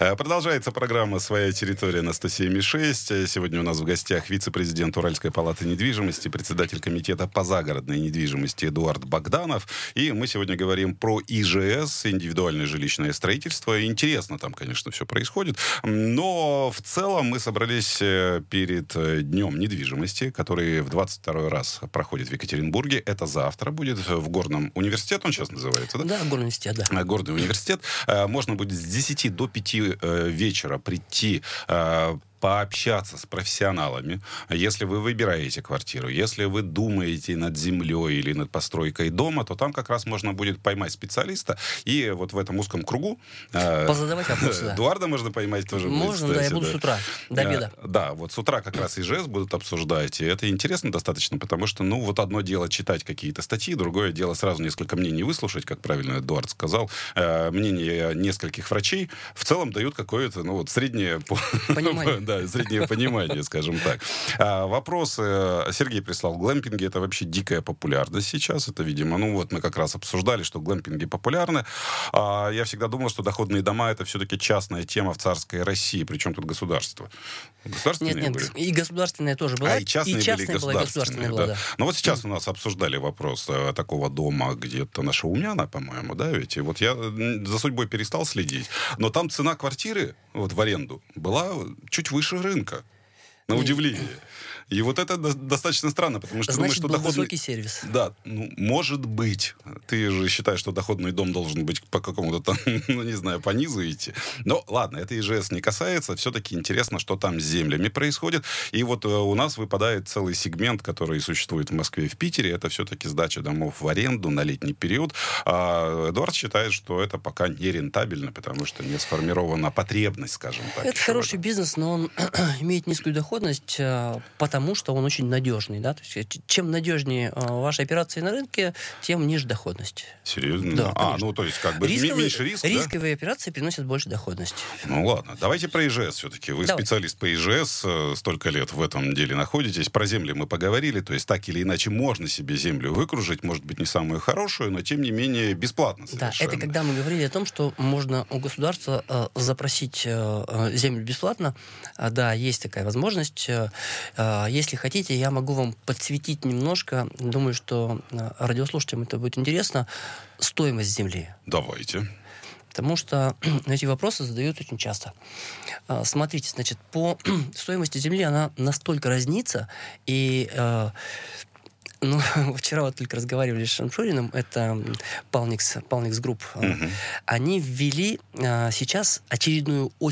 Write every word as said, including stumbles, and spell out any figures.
Продолжается программа «Своя территория» на сто семь и шесть. Сегодня у нас в гостях вице-президент Уральской палаты недвижимости, председатель комитета по загородной недвижимости Эдуард Богданов. И мы сегодня говорим про ИЖС, индивидуальное жилищное строительство. Интересно там, конечно, все происходит. Но в целом мы собрались перед Днем недвижимости, который в двадцать второй раз проходит в Екатеринбурге. Это завтра будет в Горном университете, он сейчас называется, да? Да, Горный университет, да. Горный университет. Можно будет с десяти до пяти вечера прийти, пообщаться с профессионалами. Если вы выбираете квартиру, если вы думаете над землей или над постройкой дома, то там как раз можно будет поймать специалиста. И вот в этом узком кругу... Позадавать вопросы, да. Эдуарда можно поймать тоже. Можно, будет, кстати, да, я буду да. с утра, до обеда. Да, вот с утра как раз ИЖС будут обсуждать. И это интересно достаточно, потому что, ну, вот одно дело читать какие-то статьи, другое дело сразу несколько мнений выслушать, как правильно Эдуард сказал. Мнения нескольких врачей в целом дают какое-то, ну, вот среднее... Понимание. Да, среднее понимание, скажем так. А, вопрос Сергей прислал. Глэмпинги — это вообще дикая популярность сейчас. Это, видимо, ну вот мы как раз обсуждали, что глэмпинги популярны. А, я всегда думал, что доходные дома — это все-таки частная тема в царской России. Причем тут государство? Государственные нет, нет, были? И государственная тоже была, а, и частные, и частная были, была, и государственная была, да. Но вот сейчас у нас обсуждали вопрос а, такого дома где-то на Шаумяна, по-моему, да, ведь? И вот я за судьбой перестал следить. Но там цена квартиры вот в аренду была чуть выше рынка. На удивление. И вот это до- достаточно странно, потому что Значит, думаешь, что был доходный... высокий сервис. Да, ну, может быть. Ты же считаешь, что доходный дом должен быть по какому-то там, ну, не знаю, по низу идти. Но ладно, это ИЖС не касается. Все-таки интересно, что там с землями происходит. И вот э, у нас выпадает целый сегмент, который существует в Москве и в Питере. Это все-таки сдача домов в аренду на летний период. А Эдуард считает, что это пока не рентабельно, потому что не сформирована потребность, скажем так. Это хороший бизнес, но он имеет низкую доходность, потому что он очень надежный. Да? То есть, чем надежнее ваши операции на рынке, тем ниже доходность. Серьезно? Да, а, конечно. ну, то есть, как бы Рисковые, меньше риск, рисковые да? операции приносят больше доходности. Ну, ладно. Давайте про ИЖС все-таки. Вы Давай. специалист по ИЖС, столько лет в этом деле находитесь. Про земли мы поговорили. То есть, так или иначе, можно себе землю выкружить. Может быть, не самую хорошую, но, тем не менее, бесплатно совершенно. Да, это когда мы говорили о том, что можно у государства э, запросить э, землю бесплатно. А, да, есть такая возможность. Э, если хотите, я могу вам подсветить немножко. Думаю, что э, радиослушателям это будет интересно. Стоимость земли. Давайте. Потому что эти вопросы задают очень часто. А, смотрите, значит, по стоимости земли она настолько разнится, и... Э, Ну, вчера вот только разговаривали с Шамшуриным, это Палникс, Палникс Групп. Uh-huh. Они ввели а, сейчас очередную